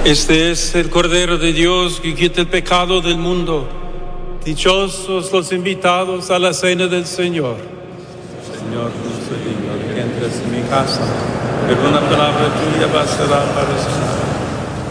Este es el Cordero de Dios que quita el pecado del mundo. Dichosos los invitados a la cena del Señor. Señor, no soy digno de que entres en mi casa, pero una palabra tuya bastará para sanar.